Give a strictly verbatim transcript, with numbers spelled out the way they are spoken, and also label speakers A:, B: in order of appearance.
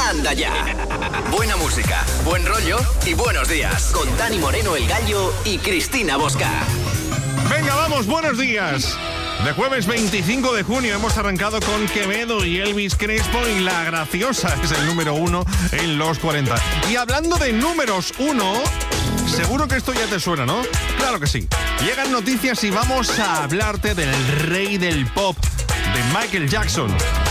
A: anda ya. Buena música, buen rollo y buenos días. Con Dani Moreno, El Gallo y Cristina Bosca.
B: Venga, vamos, buenos días. De jueves veinticinco de junio hemos arrancado con Quevedo y Elvis Crespo y La Graciosa es el número uno en los cuarenta. Y hablando de números uno, seguro que esto ya te suena, ¿no? Claro que sí. Llegan noticias y vamos a hablarte del rey del pop, de Michael Jackson.